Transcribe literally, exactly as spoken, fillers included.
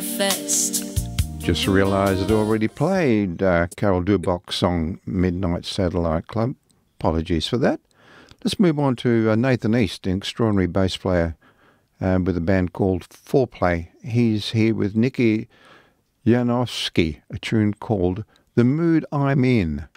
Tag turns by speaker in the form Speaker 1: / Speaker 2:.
Speaker 1: manifest.
Speaker 2: Just realised I'd already played uh, Carol Dubach's song Midnight Satellite Club. Apologies for that. Let's move on to uh, Nathan East, an extraordinary bass player uh, with a band called Foreplay. He's here with Nikki Janowski, a tune called The Mood I'm In.